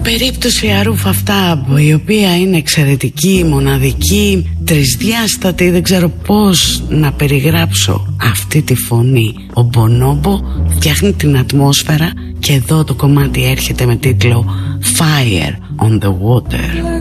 περίπτωση Αρούφ Αφτάμπ, η οποία είναι εξαιρετική, μοναδική, τρισδιάστατη, δεν ξέρω πώς να περιγράψω αυτή τη φωνή. Ο Μπονόμπο φτιάχνει την ατμόσφαιρα και εδώ το κομμάτι έρχεται με τίτλο Fire on the Water.